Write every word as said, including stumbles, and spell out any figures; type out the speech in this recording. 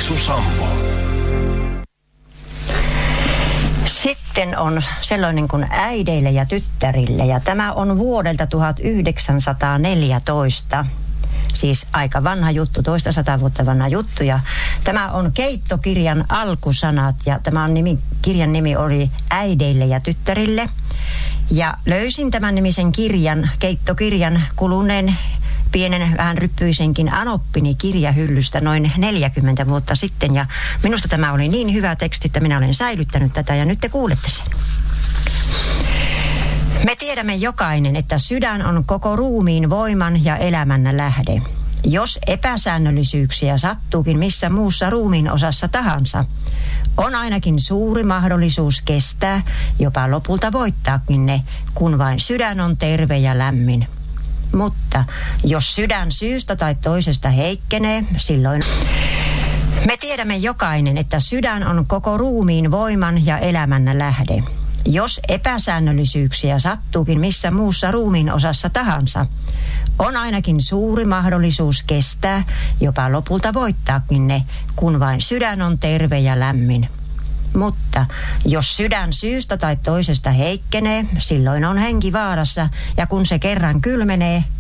Fiksu Sampo. Sitten on sellainen kuin Äideille ja tyttärille, ja tämä on vuodelta tuhatyhdeksänsataaneljätoista. Siis aika vanha juttu, toista sata vuotta vanha juttu, ja tämä on keittokirjan alkusanat, ja tämä on nimi, kirjan nimi oli Äideille ja tyttärille. Ja löysin tämän nimisen kirjan, keittokirjan, kuluneen pienen vähän ryppyisenkin anoppini kirjahyllystä noin neljäkymmentä vuotta sitten, ja minusta tämä oli niin hyvä teksti, että minä olen säilyttänyt tätä, ja nyt te kuulette sen. Me tiedämme jokainen, että sydän on koko ruumiin voiman ja elämän lähde. Jos epäsäännöllisyyksiä sattuukin missä muussa ruumiin osassa tahansa, on ainakin suuri mahdollisuus kestää, jopa lopulta voittaakin ne, kun vain sydän on terve ja lämmin. Mutta jos sydän syystä tai toisesta heikkenee, silloin... Me tiedämme jokainen, että sydän on koko ruumiin voiman ja elämän lähde. Jos epäsäännöllisyyksiä sattuukin missä muussa ruumiin osassa tahansa, on ainakin suuri mahdollisuus kestää, jopa lopulta voittaakin ne, kun vain sydän on terve ja lämmin. Mutta jos sydän syystä tai toisesta heikkenee, silloin on henki vaarassa, ja kun se kerran kylmenee,